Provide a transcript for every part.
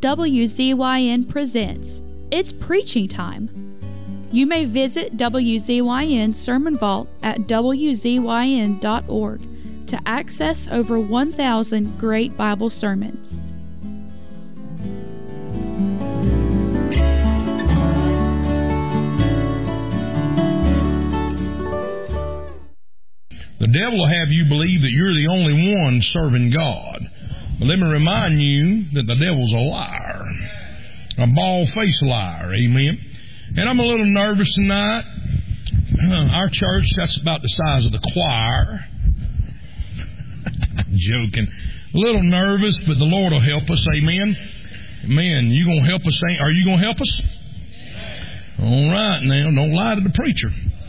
WZYN presents. It's preaching time. You may visit WZYN Sermon Vault at WZYN.org to access over 1,000 great Bible sermons. The devil will have you believe that you're the only one serving God. But let me remind you that the devil's a liar. A bald-faced liar. Amen. And I'm a little nervous tonight. Our church, that's about the size of the choir. Joking. A little nervous, but the Lord will help us. Amen. Man, you going to help us? Are you going to help us? All right now. Don't lie to the preacher.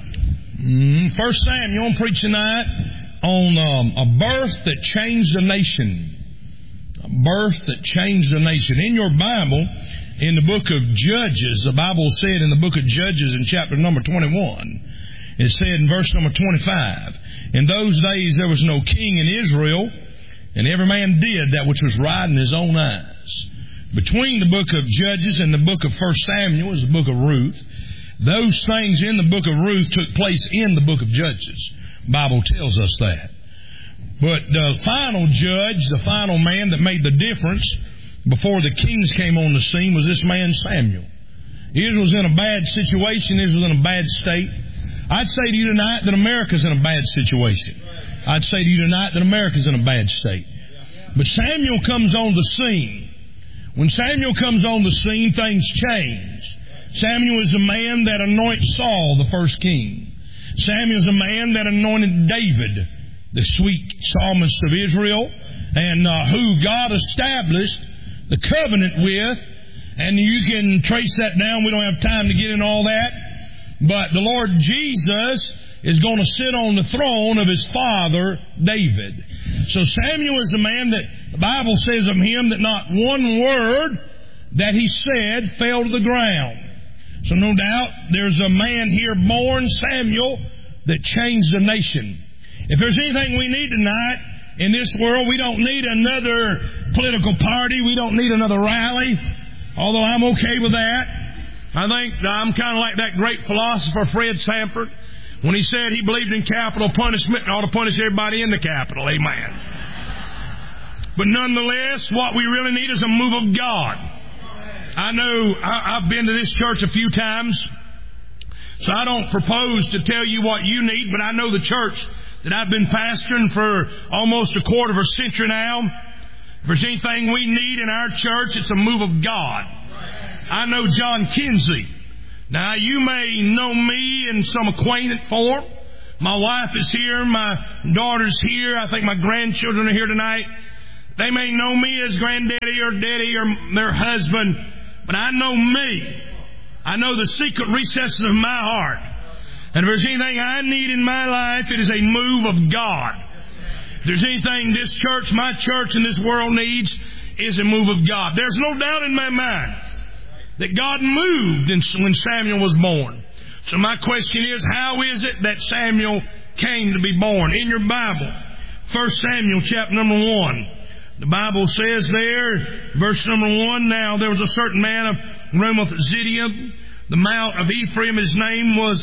First Samuel, I'm preaching tonight on a birth that changed the nation. A birth that changed the nation. In your Bible, in the book of Judges, the Bible said in the book of Judges in chapter number 21, it said in verse number 25, in those days there was no king in Israel, and every man did that which was right in his own eyes. Between the book of Judges and the book of First Samuel is the book of Ruth. Those things in the book of Ruth took place in the book of Judges. The Bible tells us that. But the final judge, the final man that made the difference before the kings came on the scene was this man Samuel. Israel's in a bad situation. Israel's in a bad state. I'd say to you tonight that America's in a bad situation. I'd say to you tonight that America's in a bad state. But Samuel comes on the scene. When Samuel comes on the scene, things change. Samuel is the man that anoints Saul, the first king. Samuel is the man that anointed David, the sweet psalmist of Israel, and who God established the covenant with. And you can trace that down. We don't have time to get into all that. But the Lord Jesus is going to sit on the throne of his father, David. So Samuel is the man that the Bible says of him that not one word that he said fell to the ground. So no doubt there's a man here born, Samuel, that changed the nation. If there's anything we need tonight in this world, we don't need another political party. We don't need another rally, although I'm okay with that. I think I'm kind of like that great philosopher Fred Sanford when he said he believed in capital punishment and ought to punish everybody in the capital. Amen. But nonetheless, what we really need is a move of God. I know I've been to this church a few times, so I don't propose to tell you what you need, but I know the church that I've been pastoring for almost a quarter of a century now. If there's anything we need in our church, it's a move of God. I know John Kinsey. Now, you may know me in some acquainted form. My wife is here. My daughter's here. I think my grandchildren are here tonight. They may know me as granddaddy or daddy or their husband, but I know me. I know the secret recesses of my heart. And if there's anything I need in my life, it is a move of God. If there's anything this church, my church, and this world needs, is a move of God. There's no doubt in my mind that God moved when Samuel was born. So my question is, how is it that Samuel came to be born? In your Bible, 1 Samuel chapter number 1. The Bible says there, verse number 1, now there was a certain man of Ramoth-Gilead, the mount of Ephraim. His name was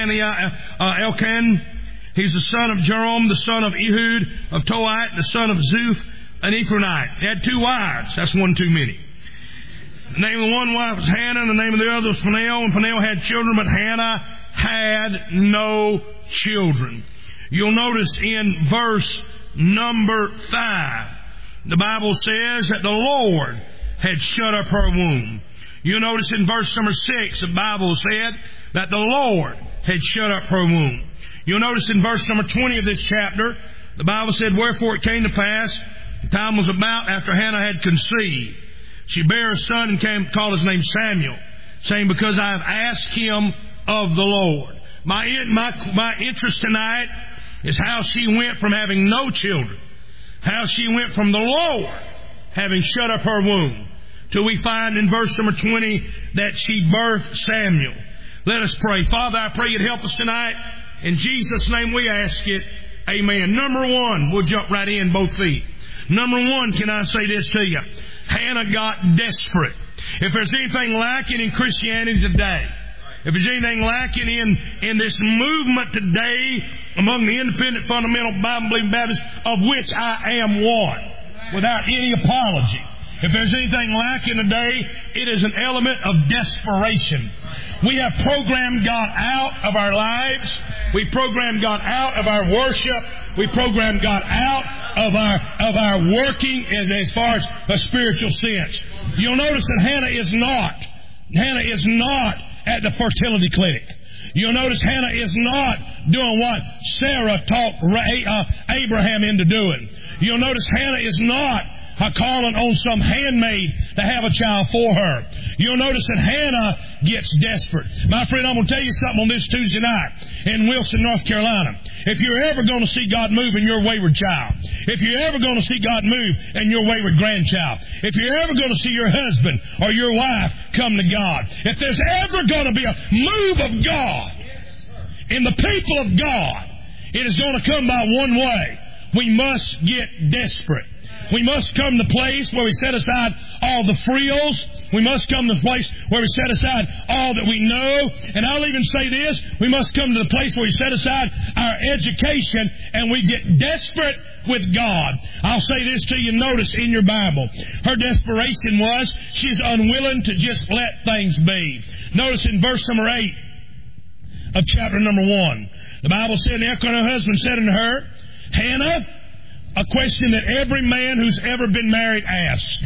Elkan. He's the son of Joram, the son of Ehud of Toite, the son of Zuph, an Ephraimite. He had two wives. That's one too many. The name of the one wife was Hannah, and the name of the other was Peniel. And Peniel had children, but Hannah had no children. You'll notice in verse number 5, the Bible says that the Lord had shut up her womb. You'll notice in verse number 6, the Bible said that the Lord had shut up her womb. You'll notice in verse number 20 of this chapter, the Bible said, wherefore it came to pass, the time was about after Hannah had conceived. She bare a son and called his name Samuel, saying, because I have asked him of the Lord. My interest tonight is how she went from having no children, how she went from the Lord having shut up her womb, till we find in verse number 20 that she birthed Samuel. Let us pray. Father, I pray you'd help us tonight. In Jesus' name we ask it. Amen. Number 1, we'll jump right in, both feet. Number one, can I say this to you? Hannah got desperate. If there's anything lacking in Christianity today, if there's anything lacking in this movement today among the independent, fundamental, Bible-believing Baptists, of which I am one, without any apology, if there's anything lacking today, it is an element of desperation. We have programmed God out of our lives. We programmed God out of our worship. We programmed God out of our working as far as a spiritual sense. You'll notice that Hannah is not at the fertility clinic. You'll notice Hannah is not doing what Sarah talked Abraham into doing. You'll notice Hannah is not calling on some handmaid to have a child for her. You'll notice that Hannah gets desperate. My friend, I'm going to tell you something on this Tuesday night in Wilson, North Carolina. If you're ever going to see God move in your wayward child, if you're ever going to see God move in your wayward grandchild, if you're ever going to see your husband or your wife come to God, if there's ever going to be a move of God in the people of God, it is going to come by one way. We must get desperate. We must come to the place where we set aside all the frills. We must come to the place where we set aside all that we know. And I'll even say this, we must come to the place where we set aside our education and we get desperate with God. I'll say this to you, notice in your Bible. Her desperation was she's unwilling to just let things be. Notice in verse number 8 of chapter number 1. The Bible said, Elkanah, her husband, said unto her, Hannah, a question that every man who's ever been married asks.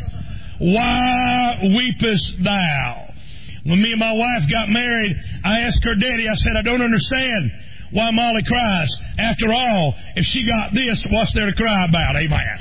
Why weepest thou? When me and my wife got married, I asked her daddy, I said, I don't understand why Molly cries. After all, if she got this, what's there to cry about? Amen.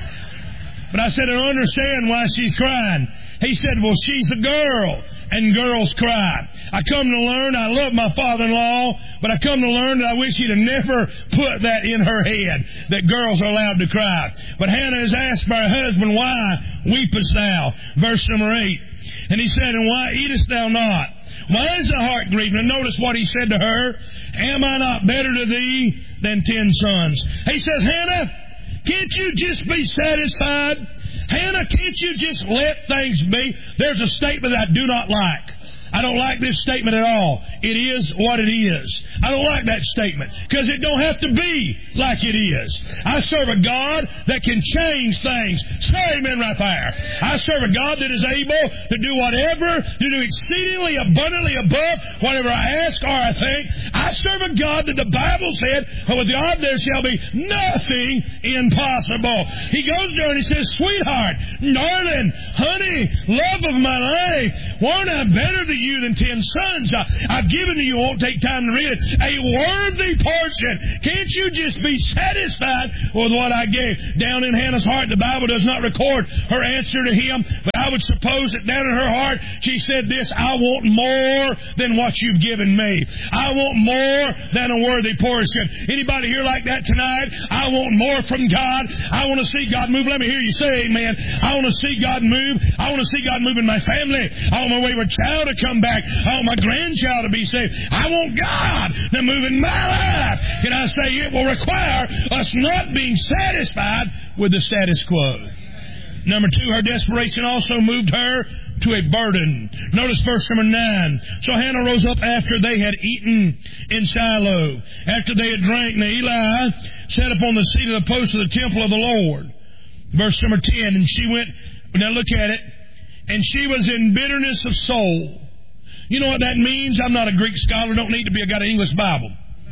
But I said, I don't understand why she's crying. He said, well, she's a girl, and girls cry. I come to learn, I love my father-in-law, but I come to learn that I wish he'd have never put that in her head, that girls are allowed to cry. But Hannah is asked by her husband, why weepest thou? Verse number 8. And he said, and why eatest thou not? Why is thy heart grieved? And notice what he said to her, am I not better to thee than 10 sons? He says, Hannah, can't you just be satisfied? Hannah, can't you just let things be? There's a statement that I do not like. I don't like this statement at all. It is what it is. I don't like that statement because it don't have to be like it is. I serve a God that can change things. Say amen right there. I serve a God that is able to do whatever, to do exceedingly abundantly above whatever I ask or I think. I serve a God that the Bible said, with God there shall be nothing impossible. He goes there and he says, sweetheart, darling, honey, love of my life, weren't I better to you than 10 sons? I've given to you, won't take time to read it, a worthy portion. Can't you just be satisfied with what I gave? Down in Hannah's heart, the Bible does not record her answer to him, but I would suppose that down in her heart, she said this, I want more than what you've given me. I want more than a worthy portion. Anybody here like that tonight? I want more from God. I want to see God move. Let me hear you say amen. I want to see God move. I want to see God move in my family. I want my wayward child to come back. I want my grandchild to be saved. I want God to move in my life. Can I say it will require us not being satisfied with the status quo. Number 2, her desperation also moved her to a burden. Notice verse number 9. So Hannah rose up after they had eaten in Shiloh. After they had drank, and Eli sat upon the seat of the post of the temple of the Lord. Verse number 10. And she went, now look at it, and she was in bitterness of soul. You know what that means? I'm not a Greek scholar, don't need to be. I got an English Bible.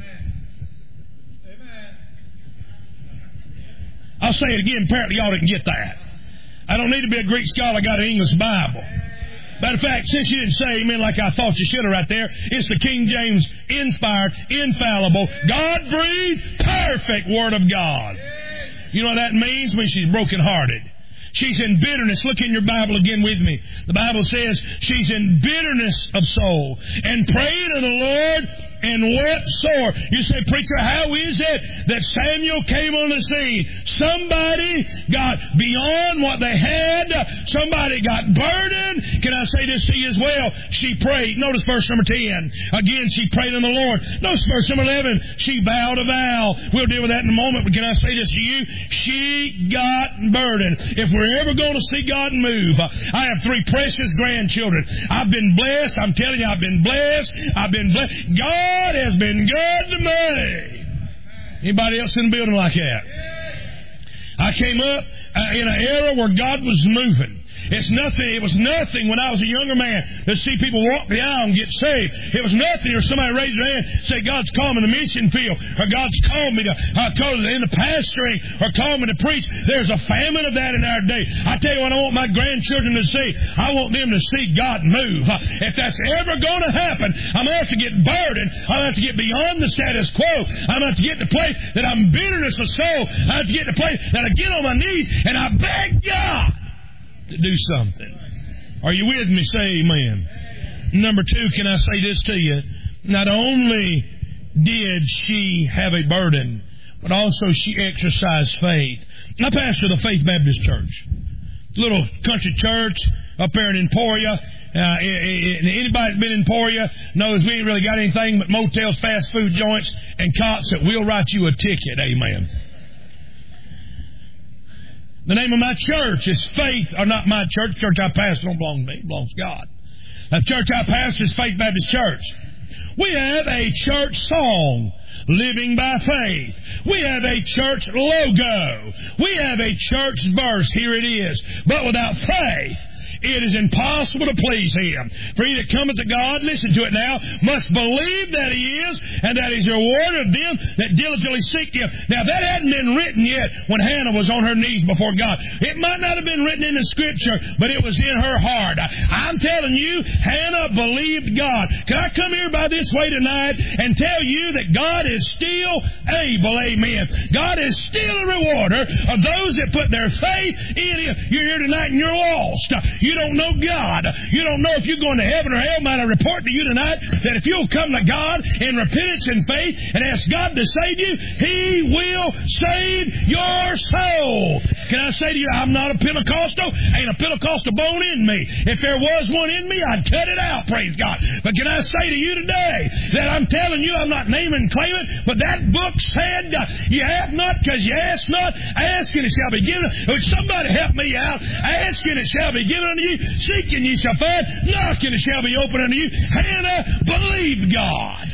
Amen. I'll say it again, apparently y'all didn't get that. I don't need to be a Greek scholar, I got an English Bible. Matter of fact, since you didn't say amen like I thought you should have right there, it's the King James inspired, infallible, God-breathed, perfect Word of God. You know what that means? When she's brokenhearted. She's in bitterness. Look in your Bible again with me. The Bible says she's in bitterness of soul and praying to the Lord and wept sore. You say, preacher, how is it that Samuel came on the scene? Somebody got beyond what they had. Somebody got burdened. Can I say this to you as well? She prayed. Notice verse number 10. Again, she prayed on the Lord. Notice verse number 11. She vowed a vow. We'll deal with that in a moment, but can I say this to you? She got burdened. If we're ever going to see God move, I have 3 precious grandchildren. I've been blessed. I'm telling you, I've been blessed. I've been blessed. God has been good to me. Anybody else in the building like that? I came up in an era where God was moving. It was nothing when I was a younger man to see people walk the aisle and get saved. It was nothing or somebody raise their hand and say, God's called me to the mission field, or God's called me to in the pastoring, or called me to preach. There's a famine of that in our day. I tell you what I want my grandchildren to see. I want them to see God move. If that's ever going to happen, I'm going to have to get burdened. I'm going to have to get beyond the status quo. I'm going to have to get to the place that I'm bitterness of soul. I have to get to the place that I get on my knees and I beg God to do something. Are you with me? Say amen. Number 2, can I say this to you? Not only did she have a burden, but also she exercised faith. I pastor the Faith Baptist Church. Little country church up there in Emporia. Anybody that's been in Emporia knows we ain't really got anything but motels, fast food joints, and cops that will write you a ticket. Amen. The name of my church is Faith, or not my church. The church I pastor don't belong to me. It belongs to God. The church I pastor is Faith Baptist Church. We have a church song, Living by Faith. We have a church logo. We have a church verse. Here it is. But without faith, it is impossible to please Him. For he that cometh to God, listen to it now, must believe that He is, and that He's a rewarder of them that diligently seek Him. Now, that hadn't been written yet when Hannah was on her knees before God. It might not have been written in the Scripture, but it was in her heart. I'm telling you, Hannah believed God. Can I come here by this way tonight and tell you that God is still able, amen. God is still a rewarder of those that put their faith in Him. You're here tonight and you're lost. You don't know God. You don't know if you're going to heaven or hell. Might I report to you tonight that if you'll come to God in repentance and faith and ask God to save you, He will save your soul. Can I say to you, I'm not a Pentecostal. Ain't a Pentecostal bone in me. If there was one in me, I'd cut it out, praise God. But can I say to you today that I'm telling you, I'm not naming and claiming, but that book said, you have not because you ask not, ask and it shall be given. Would somebody help me out? Ask and it shall be given unto you, seek and ye shall find, knock and it shall be opened unto you. Hannah believed God.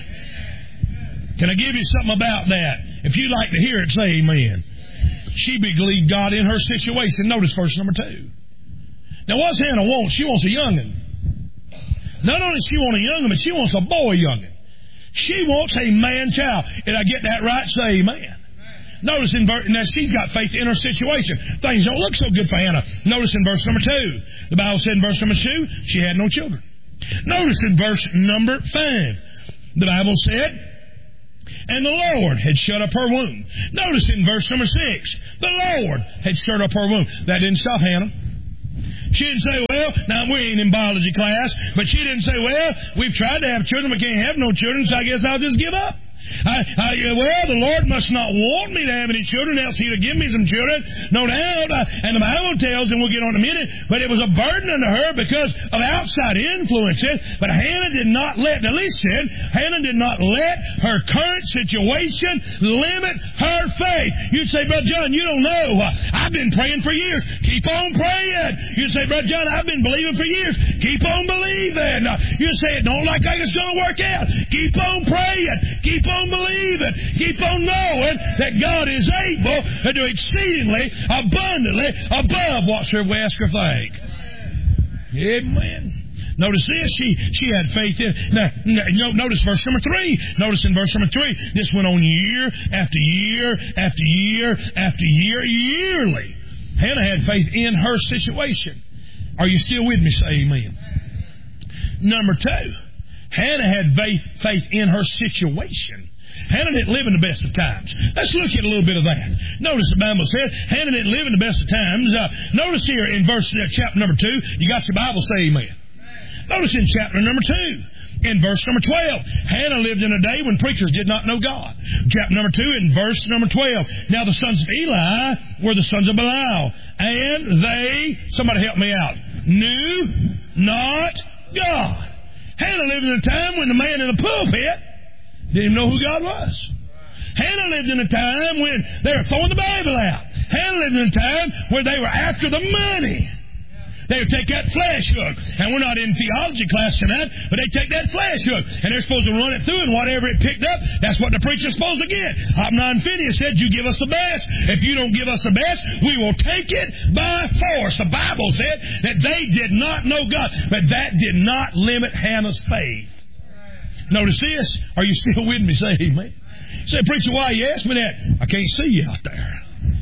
Can I give you something about that? If you'd like to hear it, say amen. She believed God in her situation. Notice verse number 2. Now what's Hannah want? She wants a young'un. Not only does she want a young'un, but she wants a boy young'un. She wants a man child. Did I get that right? Say amen. Notice now she's got faith in her situation. Things don't look so good for Hannah. Notice in verse number 2. The Bible said in verse number 2, she had no children. Notice in verse number 5, the Bible said, and the Lord had shut up her womb. Notice in verse number 6, the Lord had shut up her womb. That didn't stop Hannah. She didn't say, well, now we ain't in biology class, but she didn't say, well, we've tried to have children, we can't have no children, so I guess I'll just give up. Well, the Lord must not want me to have any children, else He'd have given me some children. No doubt. And the Bible tells, and we'll get on in a minute, but it was a burden unto her because of outside influences. But Hannah did not let, now listen, Hannah did not let her current situation limit her faith. You'd say, Brother John, you don't know. I've been praying for years. Keep on praying. You'd say, Brother John, I've been believing for years. Keep on believing. You'd say, it don't look like it's going to work out. Keep on praying. Keep on believing. Keep on knowing that God is able to do exceedingly, abundantly, above whatsoever we ask or think. Amen. Notice this, she had faith in. Now, notice verse number 3. Notice in verse number 3, this went on year after year after year after year, yearly. Hannah had faith in her situation. Are you still with me? Say amen. Number 2, Hannah had faith in her situation. Hannah didn't live in the best of times. Let's look at a little bit of that. Notice the Bible says Hannah didn't live in the best of times. Notice here in chapter number 2, you got your Bible, say amen. Notice in chapter number 2, in verse number 12, Hannah lived in a day when preachers did not know God. Chapter number 2, in verse number 12. Now the sons of Eli were the sons of Belial, and they, somebody help me out, knew not God. Hannah lived in a time when the man in the pulpit didn't even know who God was. Hannah lived in a time when they were throwing the Bible out. Hannah lived in a time where they were after the money. They would take that flesh hook. And we're not in theology class tonight, but they take that flesh hook, and they're supposed to run it through, and whatever it picked up, that's what the preacher's supposed to get. Hophni and Phinehas said, you give us the best. If you don't give us the best, we will take it by force. The Bible said that they did not know God, but that did not limit Hannah's faith. Notice this. Are you still with me? Say amen. Say, preacher, why you ask me that? I can't see you out there.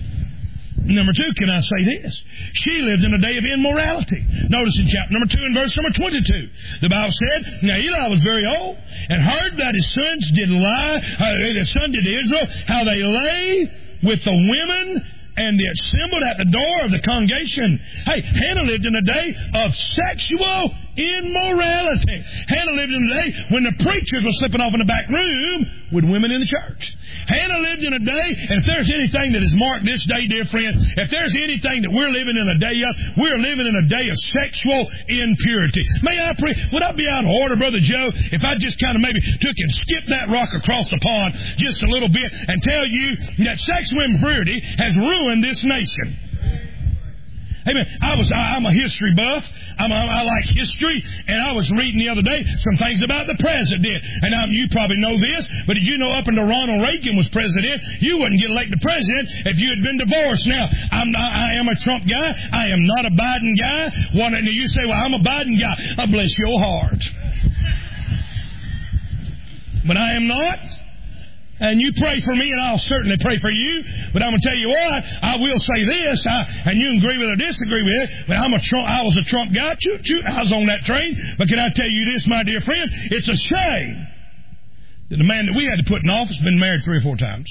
Number 2, can I say this? She lived in a day of immorality. Notice in chapter number 2 and verse number 22. The Bible said, now Eli was very old and heard that his sons did lie, his son did to Israel, how they lay with the women and they assembled at the door of the congregation. Hey, Hannah lived in a day of sexual immorality. Hannah lived in a day when the preachers were slipping off in the back room with women in the church. Hannah lived in a day, and if there's anything that has marked this day, dear friend, if there's anything that we're living in a day of, we're living in a day of sexual impurity. May I pray, would I be out of order, Brother Joe, if I just kind of maybe took and skipped that rock across the pond just a little bit and tell you that sexual impurity has ruined this nation? Amen. I'm a history buff. I like history, and I was reading the other day some things about the president. And you probably know this, but did you know up until Ronald Reagan was president, you wouldn't get elected president if you had been divorced. Now, I am a Trump guy. I am not a Biden guy. You say, well, I'm a Biden guy. I bless your heart. But I am not. And you pray for me, and I'll certainly pray for you. But I'm going to tell you what, I will say this, and you can agree with it or disagree with it, but I was a Trump guy. I was on that train. But can I tell you this, my dear friend? It's a shame that the man that we had to put in office has been married 3 or 4 times.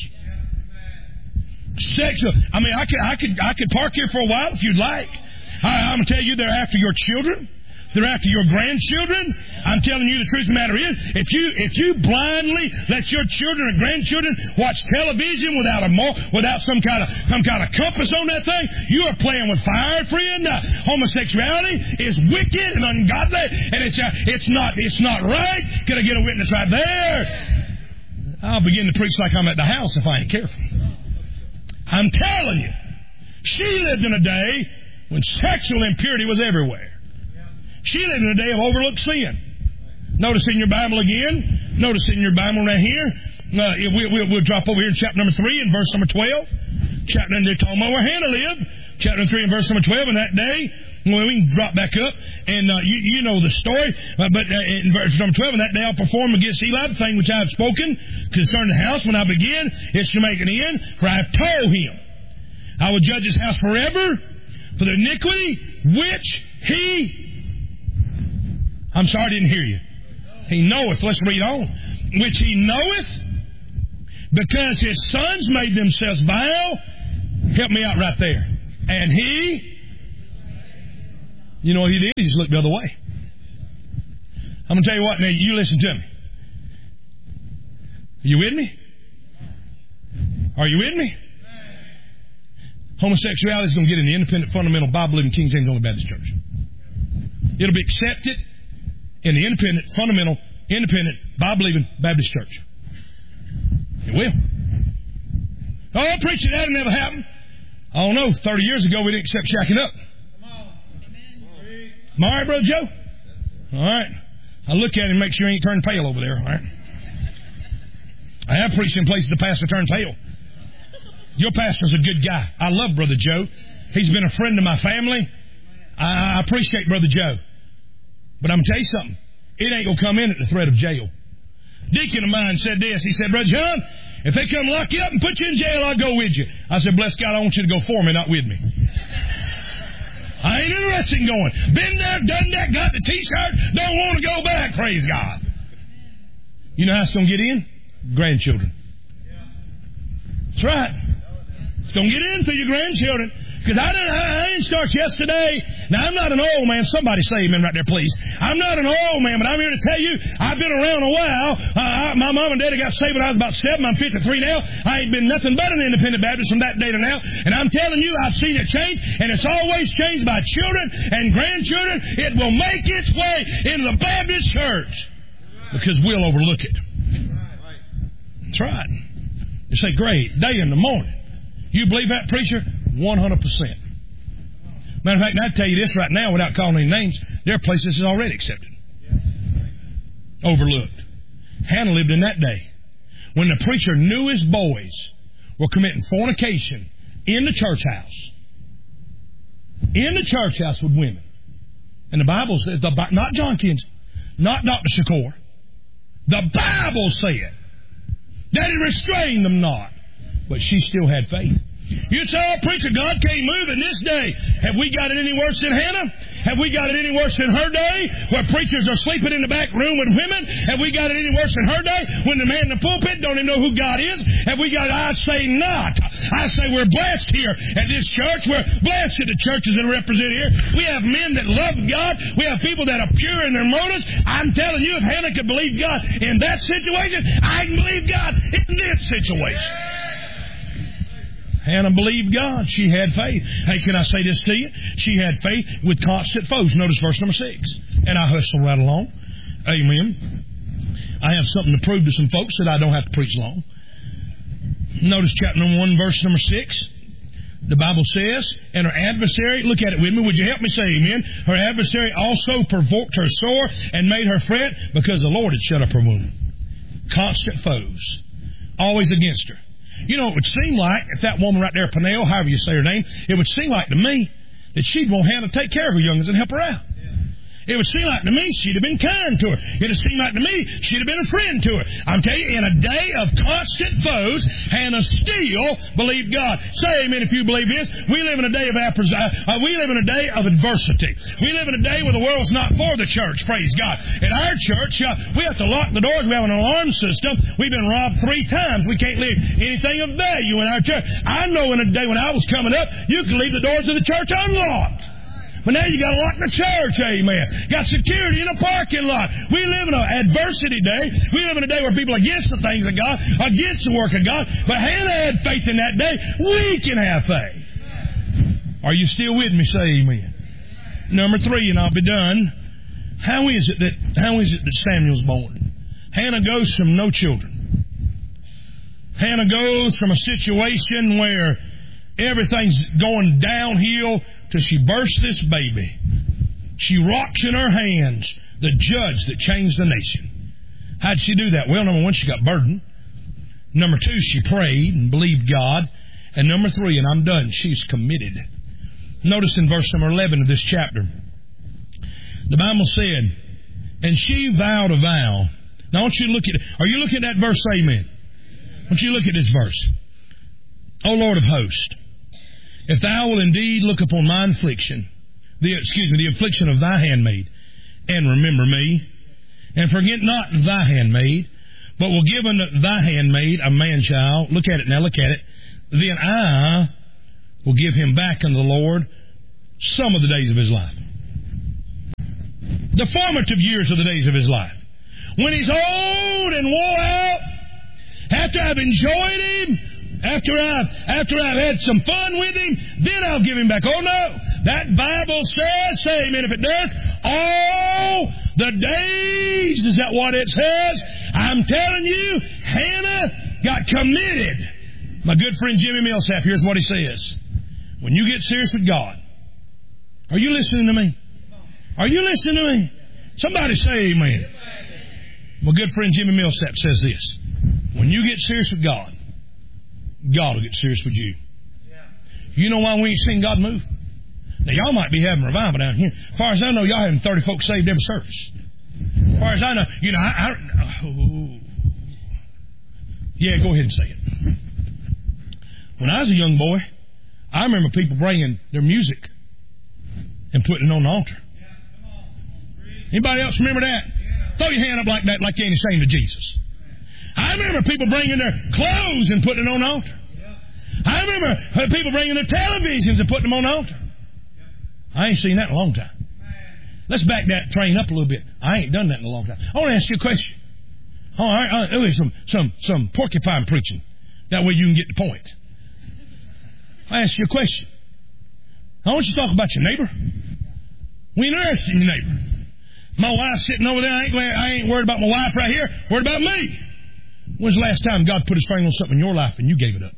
Sexual. I mean, I could park here for a while if you'd like. I'm going to tell you, they're after your children. They're after your grandchildren. I'm telling you, the truth of the matter is, if you blindly let your children and grandchildren watch television without some kind of compass on that thing, you are playing with fire, friend. Homosexuality is wicked and ungodly, and it's not right. Can I get a witness right there? I'll begin to preach like I'm at the house if I ain't careful. I'm telling you, she lived in a day when sexual impurity was everywhere. She lived in a day of overlooked sin. Notice in your Bible again. Notice in your Bible right here. We'll drop over here in chapter number 3 and verse number 12. Chapter number, they're talking about where Hannah lived. Chapter 3 and verse number 12. And that day, well, we can drop back up. And you know the story. But in verse number 12, and that day I'll perform against Eli the thing which I have spoken concerning the house when I begin. It shall make an end. For I have told him, I will judge his house forever for the iniquity which I'm sorry, I didn't hear you. He knoweth. Let's read on. Which he knoweth, because his sons made themselves vile. Help me out right there. And you know what he did? He just looked the other way. I'm going to tell you what, now, you listen to me. Are you with me? Are you with me? Homosexuality is going to get in the independent, fundamental, Bible-believing King James Only Baptist Church. It'll be accepted in the independent, fundamental, independent, Bible-believing Baptist Church. It will. Oh, preaching, that'll never happen. I don't know. 30 years ago, we didn't accept shacking up. Am I all right, Brother Joe? All right. I look at him and make sure he ain't turned pale over there. All right. I have preached in places the pastor turned pale. Your pastor's a good guy. I love Brother Joe. He's been a friend of my family. I appreciate Brother Joe. But I'm going to tell you something. It ain't going to come in at the threat of jail. Deacon of mine said this. He said, Brother John, if they come lock you up and put you in jail, I'll go with you. I said, bless God, I want you to go for me, not with me. I ain't interested in going. Been there, done that, got the T-shirt, don't want to go back, praise God. You know how it's going to get in? Grandchildren. That's right. It's going to get in through your grandchildren. Because I didn't start yesterday. Now, I'm not an old man. Somebody say amen right there, please. I'm not an old man, but I'm here to tell you, I've been around a while. My mom and daddy got saved when I was about 7. I'm 53 now. I ain't been nothing but an independent Baptist from that day to now. And I'm telling you, I've seen it change, and it's always changed by children and grandchildren. It will make its way into the Baptist church because we'll overlook it. That's right. You say, great, day in the morning. You believe that, preacher? 100%. Matter of fact, I'd tell you this right now without calling any names. There are places that's already accepted. Overlooked. Hannah lived in that day when the preacher knew his boys were committing fornication in the church house. In the church house with women. And the Bible says, not John Kinsey, not Dr. Shakur. The Bible said that he restrained them not. But she still had faith. You say, oh, preacher, God can't move in this day. Have we got it any worse than Hannah? Have we got it any worse than her day, where preachers are sleeping in the back room with women? Have we got it any worse than her day, when the man in the pulpit don't even know who God is? Have we got it? I say not. I say we're blessed here at this church. We're blessed at the churches that are represented here. We have men that love God. We have people that are pure in their motives. I'm telling you, if Hannah could believe God in that situation, I can believe God in this situation. Hannah believed God. She had faith. Hey, can I say this to you? She had faith with constant foes. Notice verse number 6. And I hustle right along. Amen. I have something to prove to some folks that I don't have to preach long. Notice chapter number 1, verse number 6. The Bible says, and her adversary, look at it with me, would you help me say amen? Her adversary also provoked her sore and made her fret because the Lord had shut up her womb. Constant foes. Always against her. You know, it would seem like, if that woman right there, Peniel, however you say her name, it would seem like to me that she'd want Hannah to take care of her youngins and help her out. It would seem like to me she'd have been kind to her. It would seem like to me she'd have been a friend to her. I'm telling you, in a day of constant foes, Hannah still believed God. Say amen if you believe this. We live in a day of we live in a day of adversity. We live in a day where the world's not for the church. Praise God. In our church, we have to lock the doors. We have an alarm system. We've been robbed 3 times. We can't leave anything of value in our church. I know in a day when I was coming up, you could leave the doors of the church unlocked. But now you got to lock the church, amen. Got security in a parking lot. We live in an adversity day. We live in a day where people are against the things of God, against the work of God. But Hannah had faith in that day. We can have faith. Are you still with me? Say amen. Number 3, and I'll be done. How is it that Samuel's born? Hannah goes from no children. Hannah goes from a situation where everything's going downhill till she births this baby. She rocks in her hands the judge that changed the nation. How'd she do that? Well, number 1, she got burdened. Number 2, she prayed and believed God. And number 3, and I'm done, she's committed. Notice in verse number 11 of this chapter, the Bible said, and she vowed a vow. Now I want you to look at it. Are you looking at that verse? Amen. I want you to look at this verse. O Lord of hosts, if thou will indeed look upon my affliction, the affliction of thy handmaid, and remember me, and forget not thy handmaid, but will give unto thy handmaid a man-child, look at it now, look at it, then I will give him back unto the Lord some of the days of his life. The formative years of the days of his life. When he's old and wore out, after I've enjoyed him, after I've had some fun with him, then I'll give him back. Oh no, that Bible says, say amen if it does, all the days, is that what it says? I'm telling you, Hannah got committed. My good friend Jimmy Millsap, here's what he says. When you get serious with God, are you listening to me? Are you listening to me? Somebody say amen. My good friend Jimmy Millsap says this. When you get serious with God, God will get serious with you. You know why we ain't seen God move? Now, y'all might be having revival down here. As far as I know, y'all having 30 folks saved every service. As far as I know, you know, yeah, go ahead and say it. When I was a young boy, I remember people bringing their music and putting it on the altar. Anybody else remember that? Throw your hand up like that, like you ain't ashamed of Jesus. I remember people bringing their clothes and putting it on the altar. I remember people bringing their televisions and putting them on the altar. I ain't seen that in a long time. Let's back that train up a little bit. I ain't done that in a long time. I want to ask you a question. All right, some porcupine preaching. That way you can get the point. I ask you a question. I want you to talk about your neighbor. We ain't interested in your neighbor. My wife's sitting over there. I ain't worried about my wife right here. Worried about me. When's the last time God put His finger on something in your life and you gave it up?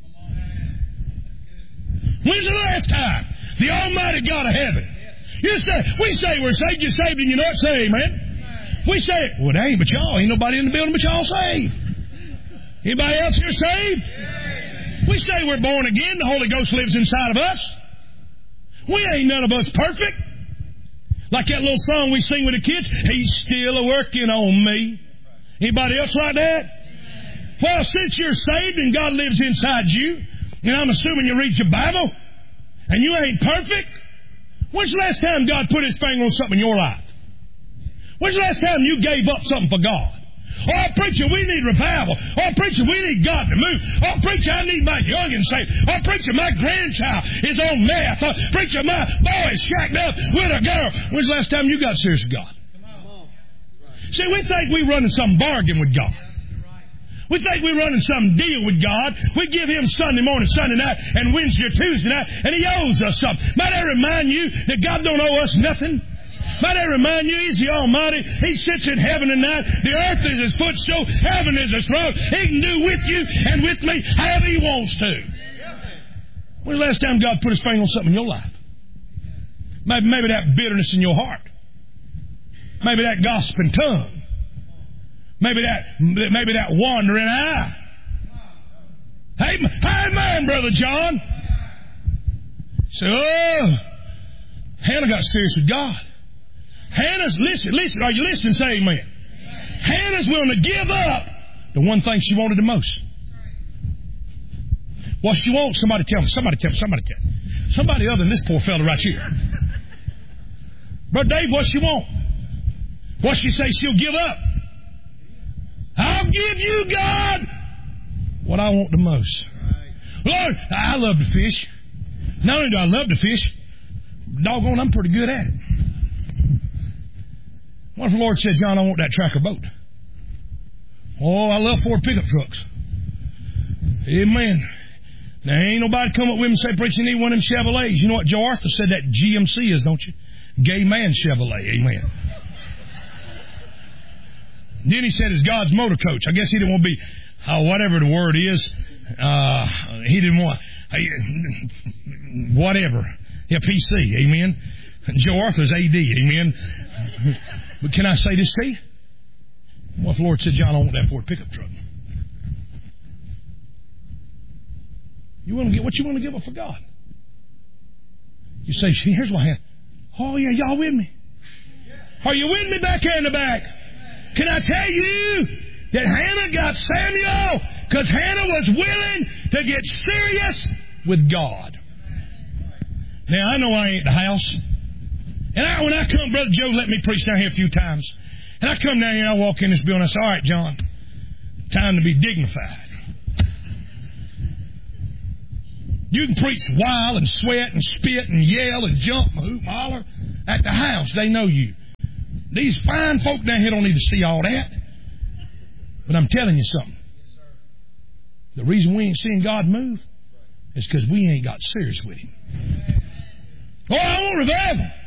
When's the last time the Almighty God of heaven? We say we're saved. You're saved, and you know it. Say amen. We say it. Well, it ain't but y'all. Ain't nobody in the building but y'all saved. Anybody else here saved? We say we're born again. The Holy Ghost lives inside of us. We ain't none of us perfect. Like that little song we sing with the kids. He's still a working on me. Anybody else like that? Well, since you're saved and God lives inside you, and I'm assuming you read your Bible, and you ain't perfect, when's the last time God put His finger on something in your life? When's the last time you gave up something for God? Oh, preacher, we need revival. Oh, preacher, we need God to move. Oh, preacher, I need my youngin' saved. Oh, preacher, my grandchild is on meth. Oh, preacher, my boy is shacked up with a girl. When's the last time you got serious with God? See, we think we're running some bargain with God. We think we're running some deal with God. We give Him Sunday morning, Sunday night, and Wednesday or Tuesday night, and He owes us something. Might I remind you that God don't owe us nothing? Might I remind you, He's the Almighty. He sits in heaven and night. The earth is His footstool. Heaven is His throne. He can do with you and with me however He wants to. When's the last time God put His finger on something in your life? Maybe that bitterness in your heart. Maybe that gossiping tongue. Maybe that wandering eye. Hey, man, Brother John. So, Hannah got serious with God. Hannah's, listen, are you listening? Say amen. Hannah's willing to give up the one thing she wanted the most. What she wants, somebody tell me. Somebody other than this poor fella right here. Brother Dave, what she want? What she say she'll give up? I'll give you, God, what I want the most. Lord, I love to fish. Not only do I love to fish, doggone, I'm pretty good at it. What if the Lord said, John, I want that tracker boat? Oh, I love Ford pickup trucks. Amen. Now, ain't nobody come up with me and say, preach, you need one of them Chevrolets. You know what Joe Arthur said that GMC is, don't you? Gay man Chevrolet. Amen. Then he said it's God's motor coach. I guess he didn't want to be, whatever the word is. He didn't want, whatever. Yeah, PC. Amen. Joe Arthur's AD. Amen. But can I say this to you? What if the Lord said, John, I want that Ford pickup truck? You want to get what you want to give up for God. You say, here's what happened. Oh, yeah, y'all with me? Are you with me back here in the back? Can I tell you that Hannah got Samuel because Hannah was willing to get serious with God. Now, I know I ain't the house. And when I come, Brother Joe let me preach down here a few times. And I come down here and I walk in this building and I say, all right, John, time to be dignified. You can preach wild and sweat and spit and yell and jump and hoop and holler at the house. They know you. These fine folk down here don't need to see all that. But I'm telling you something. The reason we ain't seeing God move is because we ain't got serious with Him. Oh, I want revival.